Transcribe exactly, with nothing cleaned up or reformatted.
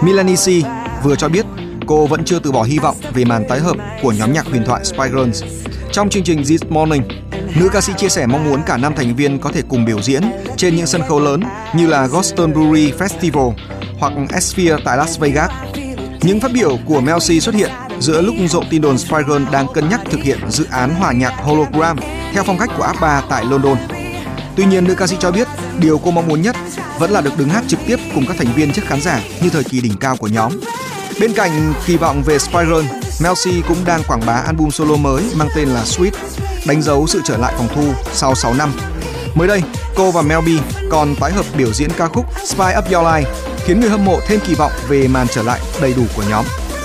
Melanie C vừa cho biết cô vẫn chưa từ bỏ hy vọng về màn tái hợp của nhóm nhạc huyền thoại Spice Girls. Trong chương trình This Morning, nữ ca sĩ chia sẻ mong muốn cả năm thành viên có thể cùng biểu diễn trên những sân khấu lớn như là Glastonbury Festival hoặc Sphere tại Las Vegas. Những phát biểu của Mel C xuất hiện giữa lúc rộ tin đồn Spice Girls đang cân nhắc thực hiện dự án hòa nhạc hologram theo phong cách của ABBA tại London. Tuy nhiên, nữ ca sĩ cho biết điều cô mong muốn nhất vẫn là được đứng hát trực tiếp cùng các thành viên trước khán giả như thời kỳ đỉnh cao của nhóm. Bên cạnh kỳ vọng về Spice Girls, Mel C cũng đang quảng bá album solo mới mang tên là Sweet, đánh dấu sự trở lại phòng thu sau sáu năm. Mới đây, cô và Mel B còn tái hợp biểu diễn ca khúc Spice Up Your Life, khiến người hâm mộ thêm kỳ vọng về màn trở lại đầy đủ của nhóm.